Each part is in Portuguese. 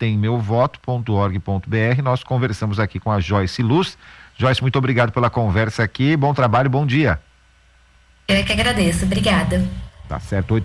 votemeuvoto.org.br. Nós conversamos aqui com a Joyce Luz. Joyce, muito obrigado pela conversa aqui, bom trabalho, bom dia. Eu que agradeço, obrigada. Tá certo,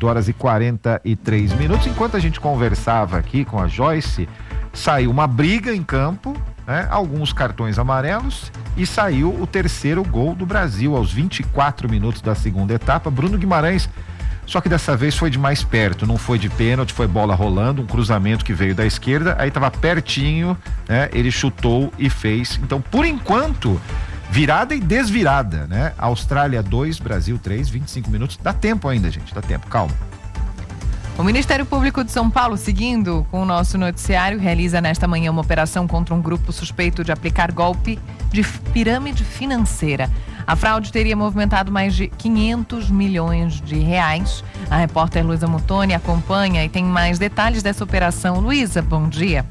8h43. Enquanto a gente conversava aqui com a Joyce, saiu uma briga em campo, né? Alguns cartões amarelos e saiu o terceiro gol do Brasil aos 24 minutos da segunda etapa. Bruno Guimarães, só que dessa vez foi de mais perto, não foi de pênalti, foi bola rolando, um cruzamento que veio da esquerda, aí estava pertinho, né? Ele chutou e fez. Então, por enquanto, virada e desvirada, né? Austrália 2, Brasil 3, 25 minutos. Dá tempo ainda, gente, dá tempo, calma. O Ministério Público de São Paulo, seguindo com o nosso noticiário, realiza nesta manhã uma operação contra um grupo suspeito de aplicar golpe de pirâmide financeira. A fraude teria movimentado mais de 500 milhões de reais. A repórter Luísa Muttoni acompanha e tem mais detalhes dessa operação. Luísa, bom dia.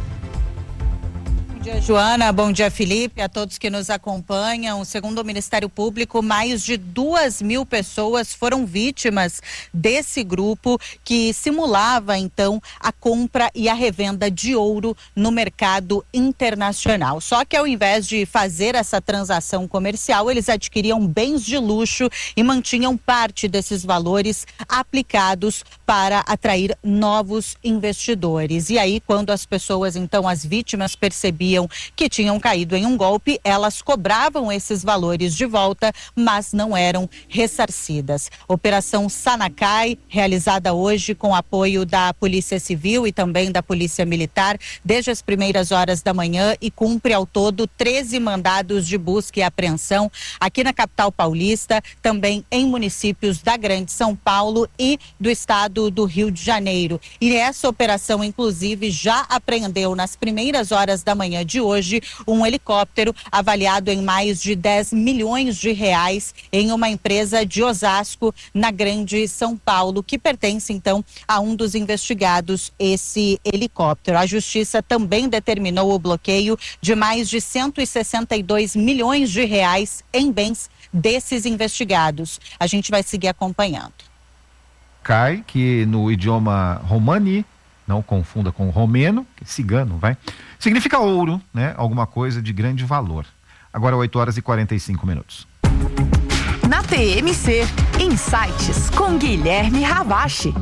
Bom dia, Joana. Bom dia, Felipe, a todos que nos acompanham. Segundo o Ministério Público, mais de 2.000 pessoas foram vítimas desse grupo que simulava, então, a compra e a revenda de ouro no mercado internacional. Só que ao invés de fazer essa transação comercial, eles adquiriam bens de luxo e mantinham parte desses valores aplicados para atrair novos investidores. E aí, quando as pessoas, então, as vítimas percebiam que tinham caído em um golpe, elas cobravam esses valores de volta, mas não eram ressarcidas. Operação Sanacai, realizada hoje com apoio da Polícia Civil e também da Polícia Militar, desde as primeiras horas da manhã, e cumpre ao todo 13 mandados de busca e apreensão aqui na capital paulista, também em municípios da Grande São Paulo e do estado do Rio de Janeiro. E essa operação, inclusive, já apreendeu nas primeiras horas da manhã de hoje um helicóptero avaliado em mais de 10 milhões de reais em uma empresa de Osasco, na Grande São Paulo, que pertence então a um dos investigados, esse helicóptero. A Justiça também determinou o bloqueio de mais de 162 milhões de reais em bens desses investigados. A gente vai seguir acompanhando. Cai, que no idioma romani, não confunda com romeno, que é cigano, significa ouro, né? Alguma coisa de grande valor. Agora 8h45. Na TMC, Insights com Guilherme Ravache.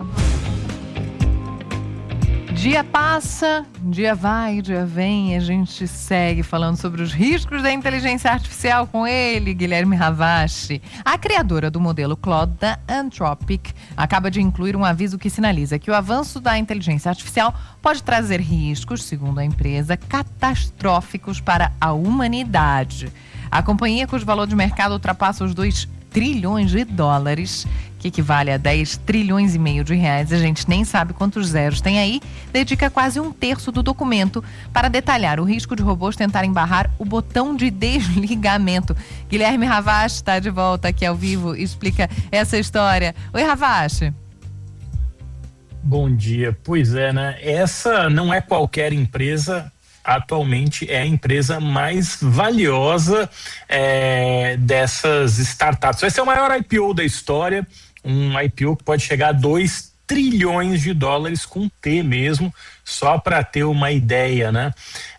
Dia passa, dia vai, dia vem, a gente segue falando sobre os riscos da inteligência artificial com ele, Guilherme Ravache. A criadora do modelo Claude, da Anthropic, acaba de incluir um aviso que sinaliza que o avanço da inteligência artificial pode trazer riscos, segundo a empresa, catastróficos para a humanidade. A companhia, cujo valor de mercado ultrapassa os 2 trilhões de dólares, que equivale a 10 trilhões e meio de reais, a gente nem sabe quantos zeros tem aí, dedica quase 1/3 do documento para detalhar o risco de robôs tentarem barrar o botão de desligamento. Guilherme Ravache está de volta aqui ao vivo e explica essa história. Oi, Ravache. Bom dia. Pois é, né? Essa não é qualquer empresa. Atualmente é a empresa mais valiosa dessas startups. Vai ser o maior IPO da história, um IPO que pode chegar a 2 trilhões de dólares com T mesmo, só para ter uma ideia, né?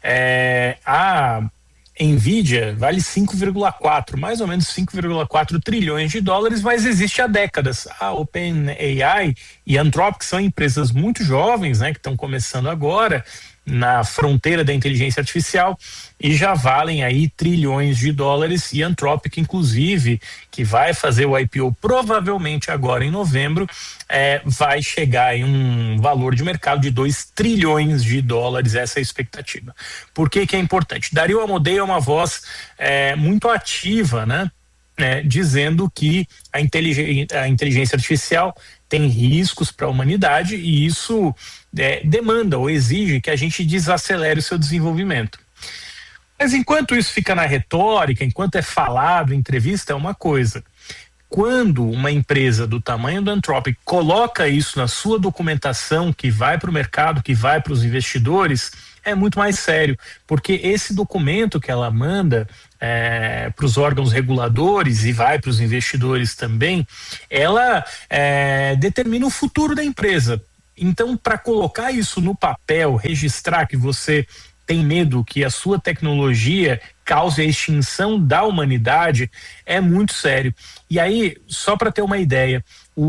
A Nvidia vale 5,4, mais ou menos 5,4 trilhões de dólares, mas existe há décadas. A OpenAI e a Anthropic são empresas muito jovens, né, que estão começando agora na fronteira da inteligência artificial e já valem aí trilhões de dólares. E a Anthropic, inclusive, que vai fazer o IPO provavelmente agora em novembro, vai chegar em um valor de mercado de 2 trilhões de dólares, essa é a expectativa. Por que que é importante? Dario Amodei é uma voz muito ativa, né? Dizendo que a inteligência artificial tem riscos para a humanidade e isso demanda ou exige que a gente desacelere o seu desenvolvimento. Mas enquanto isso fica na retórica, enquanto é falado em entrevista, é uma coisa. Quando uma empresa do tamanho da Anthropic coloca isso na sua documentação, que vai para o mercado, que vai para os investidores, é muito mais sério, porque esse documento que ela manda para os órgãos reguladores e vai para os investidores também, ela determina o futuro da empresa. Então, para colocar isso no papel, registrar que você tem medo que a sua tecnologia cause a extinção da humanidade, é muito sério. E aí, só para ter uma ideia,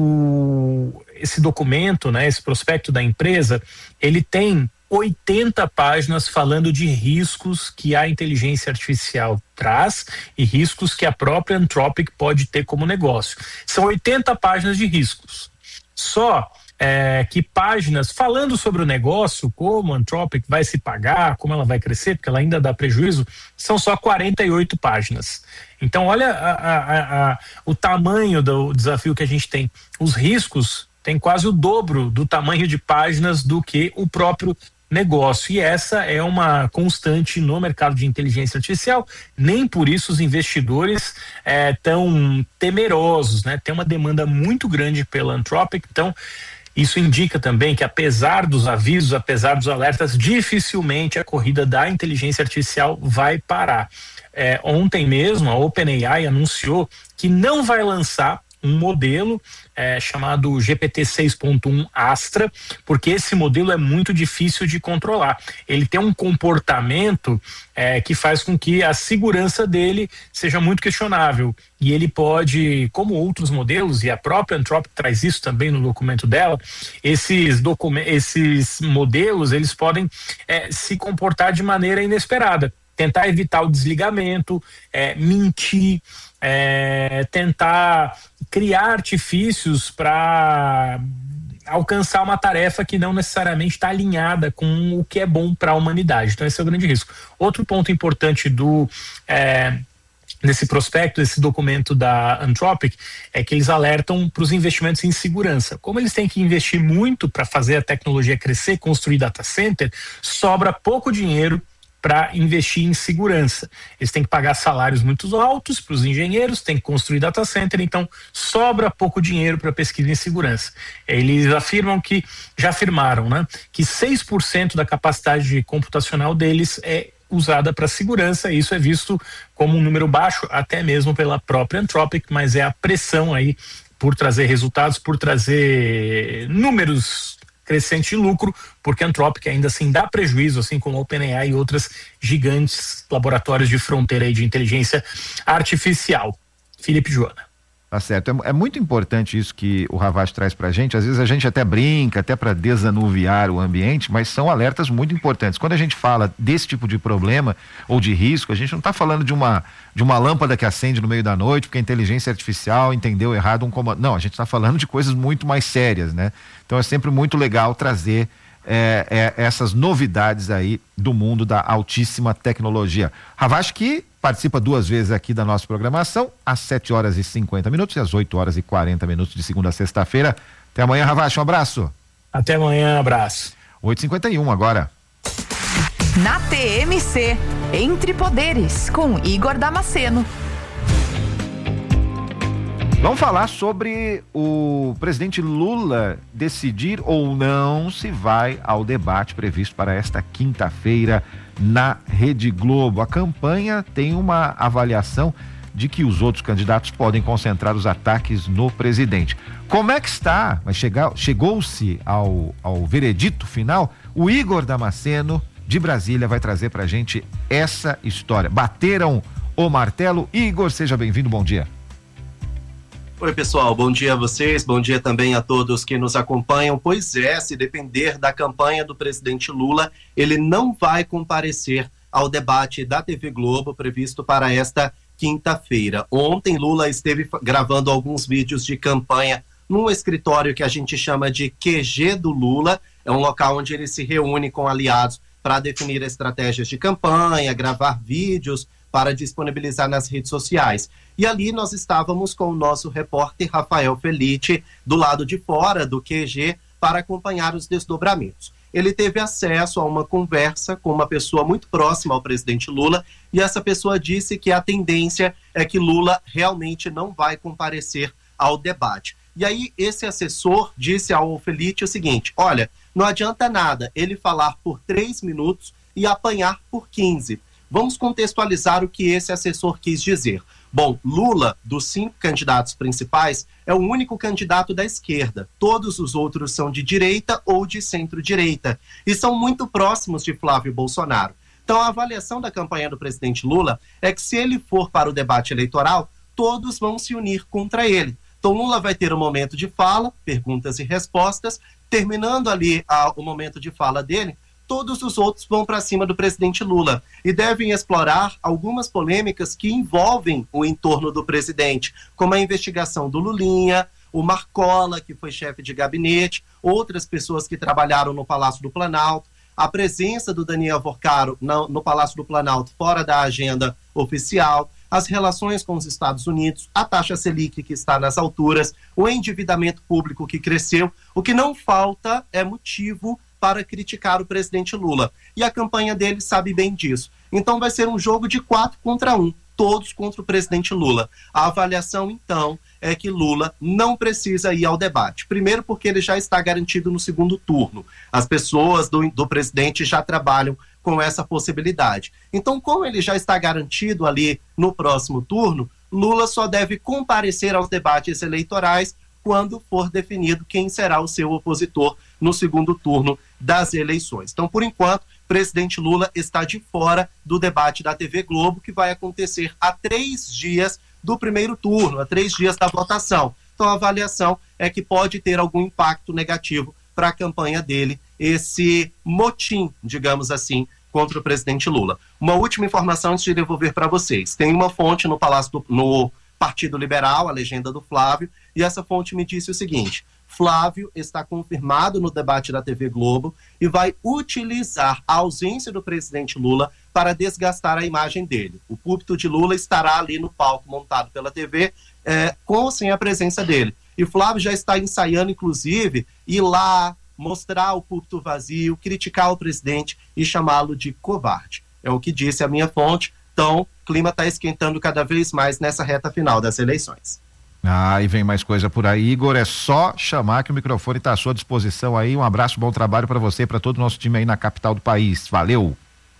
esse documento, né, esse prospecto da empresa, ele tem 80 páginas falando de riscos que a inteligência artificial traz e riscos que a própria Anthropic pode ter como negócio. São 80 páginas de riscos. Só que páginas falando sobre o negócio, como a Anthropic vai se pagar, como ela vai crescer, porque ela ainda dá prejuízo, são só 48 páginas. Então, olha o tamanho do desafio que a gente tem. Os riscos têm quase o dobro do tamanho de páginas do que o próprio negócio. E essa é uma constante no mercado de inteligência artificial. Nem por isso os investidores tão temerosos, né? Tem uma demanda muito grande pela Anthropic, então isso indica também que, apesar dos avisos, apesar dos alertas, dificilmente a corrida da inteligência artificial vai parar. Ontem mesmo a OpenAI anunciou que não vai lançar um modelo chamado GPT 6.1 Astra, porque esse modelo é muito difícil de controlar. Ele tem um comportamento que faz com que a segurança dele seja muito questionável, e ele pode, como outros modelos, e a própria Anthropic traz isso também no documento dela, esses modelos, eles podem se comportar de maneira inesperada, tentar evitar o desligamento, mentir, tentar criar artifícios para alcançar uma tarefa que não necessariamente está alinhada com o que é bom para a humanidade. Então esse é o grande risco. Outro ponto importante nesse prospecto, esse documento da Anthropic, é que eles alertam para os investimentos em segurança. Como eles têm que investir muito para fazer a tecnologia crescer, construir data center, sobra pouco dinheiro para investir em segurança. Eles têm que pagar salários muito altos para os engenheiros, têm que construir data center, então sobra pouco dinheiro para pesquisa em segurança. Eles já afirmaram, né, que 6% da capacidade computacional deles é usada para segurança, e isso é visto como um número baixo, até mesmo pela própria Anthropic, mas é a pressão aí por trazer resultados, por trazer números crescente lucro, porque a Anthropic ainda assim dá prejuízo, assim como a OpenAI e outras gigantes laboratórios de fronteira aí de inteligência artificial. Felipe, Joana. Tá certo, é muito importante isso que o Ravache traz pra gente. Às vezes a gente até brinca, até para desanuviar o ambiente, mas são alertas muito importantes. Quando a gente fala desse tipo de problema ou de risco, a gente não está falando de uma lâmpada que acende no meio da noite porque a inteligência artificial entendeu errado um comando. Não, a gente está falando de coisas muito mais sérias, né? Então é sempre muito legal trazer essas novidades aí do mundo da altíssima tecnologia. Ravache, que participa 2 vezes aqui da nossa programação, às 7h50 e às 8h40 de segunda a sexta-feira. Até amanhã, Ravache, um abraço. Até amanhã, abraço. 8h51 agora. Na TMC, Entre Poderes, com Igor Damasceno. Vamos falar sobre o presidente Lula decidir ou não se vai ao debate previsto para esta quinta-feira na Rede Globo. A campanha tem uma avaliação de que os outros candidatos podem concentrar os ataques no presidente. Como é que está? Mas chegou-se ao veredito final? O Igor Damasceno, de Brasília, vai trazer pra gente essa história. Bateram o martelo? Igor, seja bem-vindo, bom dia. Oi, pessoal, bom dia a vocês, bom dia também a todos que nos acompanham. Pois é, se depender da campanha do presidente Lula, ele não vai comparecer ao debate da TV Globo previsto para esta quinta-feira. Ontem, Lula esteve gravando alguns vídeos de campanha num escritório que a gente chama de QG do Lula. É um local onde ele se reúne com aliados para definir estratégias de campanha, gravar vídeos para disponibilizar nas redes sociais. E ali nós estávamos com o nosso repórter Rafael Felice do lado de fora do QG para acompanhar os desdobramentos. Ele teve acesso a uma conversa com uma pessoa muito próxima ao presidente Lula, e essa pessoa disse que a tendência é que Lula realmente não vai comparecer ao debate. E aí esse assessor disse ao Felice o seguinte: olha, não adianta nada ele falar por 3 minutos e apanhar por 15. Vamos contextualizar o que esse assessor quis dizer. Bom, Lula, dos 5 candidatos principais, é o único candidato da esquerda. Todos os outros são de direita ou de centro-direita e são muito próximos de Flávio Bolsonaro. Então, a avaliação da campanha do presidente Lula é que, se ele for para o debate eleitoral, todos vão se unir contra ele. Então, Lula vai ter um momento de fala, perguntas e respostas. Terminando ali o momento de fala dele, todos os outros vão para cima do presidente Lula e devem explorar algumas polêmicas que envolvem o entorno do presidente, como a investigação do Lulinha, o Marcola, que foi chefe de gabinete, outras pessoas que trabalharam no Palácio do Planalto, a presença do Daniel Vorcaro no Palácio do Planalto fora da agenda oficial, as relações com os Estados Unidos, a taxa Selic que está nas alturas, o endividamento público que cresceu. O que não falta é motivo para criticar o presidente Lula. E a campanha dele sabe bem disso. Então vai ser um jogo de 4 contra 1, todos contra o presidente Lula. A avaliação, então, é que Lula não precisa ir ao debate. Primeiro porque ele já está garantido no segundo turno. As pessoas do presidente já trabalham com essa possibilidade. Então, como ele já está garantido ali no próximo turno, Lula só deve comparecer aos debates eleitorais quando for definido quem será o seu opositor no segundo turno das eleições. Então, por enquanto, o presidente Lula está de fora do debate da TV Globo, que vai acontecer a 3 dias do primeiro turno, a 3 dias da votação. Então, a avaliação é que pode ter algum impacto negativo para a campanha dele, esse motim, digamos assim, contra o presidente Lula. Uma última informação antes de devolver para vocês. Tem uma fonte no Partido Liberal, a legenda do Flávio, e essa fonte me disse o seguinte: Flávio está confirmado no debate da TV Globo e vai utilizar a ausência do presidente Lula para desgastar a imagem dele. O púlpito de Lula estará ali no palco montado pela TV, com ou sem a presença dele. E Flávio já está ensaiando, inclusive, ir lá, mostrar o púlpito vazio, criticar o presidente e chamá-lo de covarde. É o que disse a minha fonte. Então, o clima está esquentando cada vez mais nessa reta final das eleições. E vem mais coisa por aí, Igor, é só chamar que o microfone está à sua disposição aí. Um abraço, bom trabalho para você e para todo o nosso time aí na capital do país. Valeu!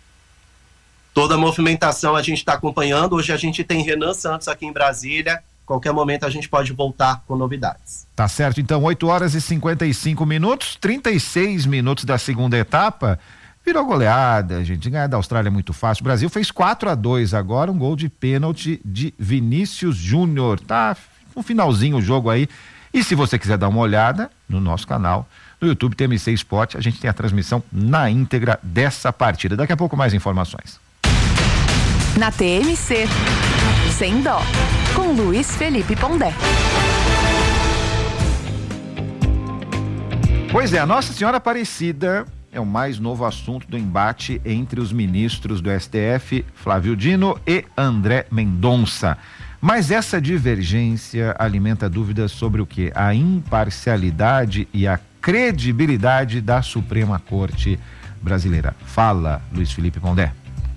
Toda a movimentação a gente está acompanhando. Hoje a gente tem Renan Santos aqui em Brasília. Qualquer momento a gente pode voltar com novidades. Tá certo, então 8h55, 36 minutos da segunda etapa. Virou goleada, gente. Ganhar da Austrália é muito fácil. O Brasil fez 4-2 agora, um gol de pênalti de Vinícius Júnior. Tá no finalzinho o jogo aí. E se você quiser dar uma olhada no nosso canal, no YouTube TMC Esporte, a gente tem a transmissão na íntegra dessa partida. Daqui a pouco mais informações. Na TMC, sem dó, com Luiz Felipe Pondé. Pois é, a Nossa Senhora Aparecida é o mais novo assunto do embate entre os ministros do STF, Flávio Dino e André Mendonça. Mas essa divergência alimenta dúvidas sobre o quê? A imparcialidade e a credibilidade da Suprema Corte Brasileira. Fala, Luiz Felipe Pondé.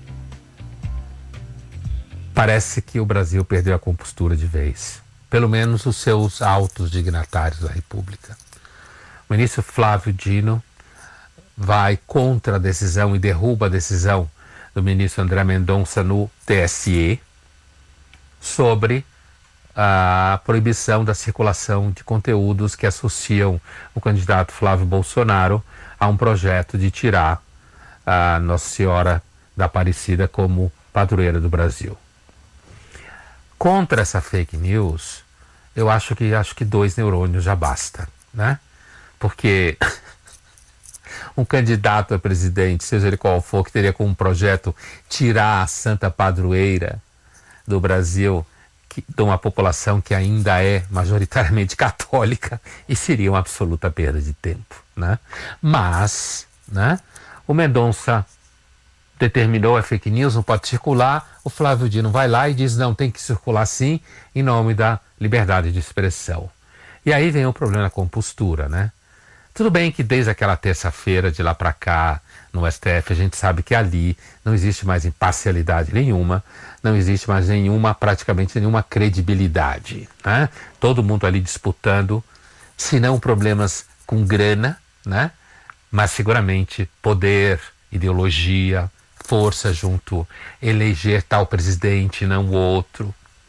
Parece que o Brasil perdeu a compostura de vez. Pelo menos os seus altos dignatários da República. O ministro Flávio Dino vai contra a decisão e derruba a decisão do ministro André Mendonça no TSE sobre a proibição da circulação de conteúdos que associam o candidato Flávio Bolsonaro a um projeto de tirar a Nossa Senhora da Aparecida como padroeira do Brasil. Contra essa fake news, eu acho que 2 neurônios já basta, né? Porque um candidato a presidente, seja ele qual for, que teria como projeto tirar a santa padroeira do Brasil, de uma população que ainda é majoritariamente católica, e seria uma absoluta perda de tempo, né? Mas, né, o Mendonça determinou a fake news, não pode circular, o Flávio Dino vai lá e diz, não, tem que circular sim, em nome da liberdade de expressão. E aí vem o problema da compostura, né? Tudo bem que desde aquela terça-feira, de lá para cá, no STF, a gente sabe que ali não existe mais imparcialidade nenhuma, não existe mais praticamente nenhuma credibilidade, né? Todo mundo ali disputando, se não problemas com grana, né? Mas seguramente poder, ideologia, força junto, eleger tal presidente, não o outro.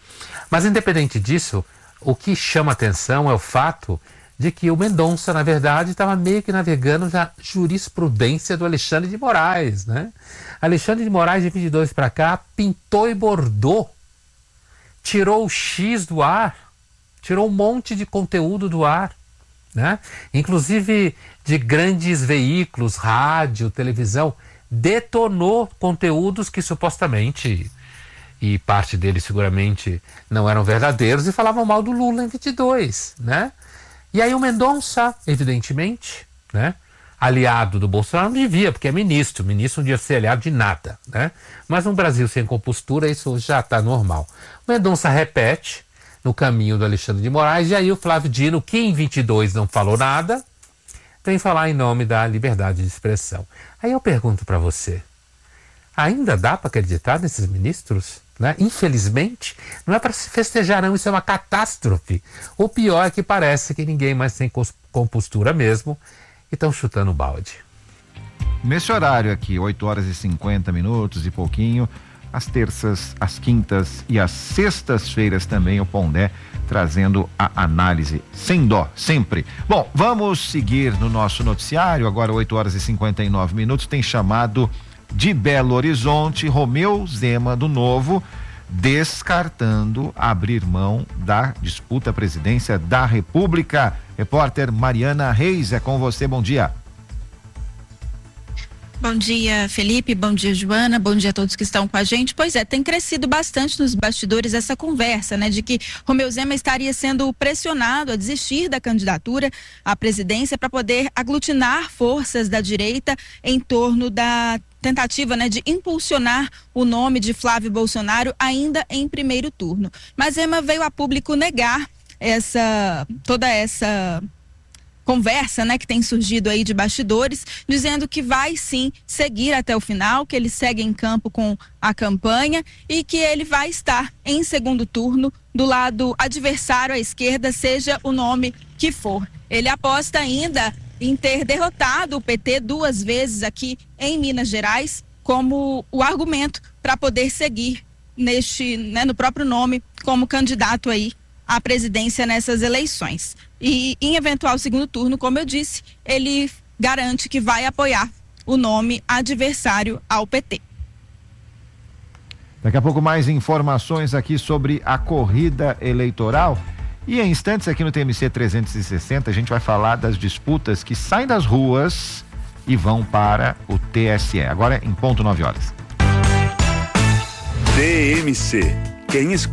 Mas independente disso, o que chama atenção é o fato de que o Mendonça, na verdade, estava meio que navegando na jurisprudência do Alexandre de Moraes, né? Alexandre de Moraes, de 22 para cá, pintou e bordou, tirou o X do ar, tirou um monte de conteúdo do ar, né? Inclusive de grandes veículos, rádio, televisão, detonou conteúdos que supostamente, e parte deles seguramente não eram verdadeiros, e falavam mal do Lula em 22, né? E aí o Mendonça, evidentemente, né, aliado do Bolsonaro, não devia, porque é ministro não devia ser aliado de nada, né? Mas no Brasil sem compostura isso já está normal. O Mendonça repete no caminho do Alexandre de Moraes, e aí o Flávio Dino, que em 22 não falou nada, vem falar em nome da liberdade de expressão. Aí eu pergunto para você, ainda dá para acreditar nesses ministros? Né? Infelizmente, não é para se festejar não, isso é uma catástrofe. O pior é que parece que ninguém mais tem compostura mesmo e estão chutando o balde. Nesse horário aqui, 8h50 e pouquinho, às terças, às quintas e às sextas-feiras também o Pondé trazendo a análise sem dó, sempre. Bom, vamos seguir no nosso noticiário, agora 8h59, tem chamado de Belo Horizonte, Romeu Zema do Novo, descartando abrir mão da disputa à presidência da República. Repórter Mariana Reis, é com você, bom dia. Bom dia, Felipe, bom dia, Joana, bom dia a todos que estão com a gente. Pois é, tem crescido bastante nos bastidores essa conversa, né, de que Romeu Zema estaria sendo pressionado a desistir da candidatura à presidência para poder aglutinar forças da direita em torno da tentativa, né, de impulsionar o nome de Flávio Bolsonaro ainda em primeiro turno. Mas Zema veio a público negar toda essa conversa, né, que tem surgido aí de bastidores, dizendo que vai sim seguir até o final, que ele segue em campo com a campanha e que ele vai estar em segundo turno do lado adversário à esquerda, seja o nome que for. Ele aposta ainda em ter derrotado o PT 2 vezes aqui em Minas Gerais como o argumento para poder seguir no próprio nome como candidato aí à presidência nessas eleições. E em eventual segundo turno, como eu disse, ele garante que vai apoiar o nome adversário ao PT. Daqui a pouco mais informações aqui sobre a corrida eleitoral. E em instantes aqui no TMC 360 a gente vai falar das disputas que saem das ruas e vão para o TSE. Agora em ponto 9 horas. TMC. Quem escolhe